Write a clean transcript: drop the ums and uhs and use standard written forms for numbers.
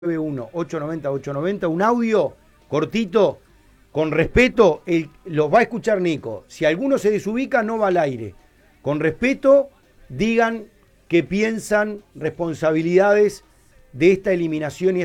890, un audio cortito, con respeto, lo va a escuchar Nico. Si alguno se desubica, no va al aire. Con respeto, digan qué piensan, responsabilidades de esta eliminación y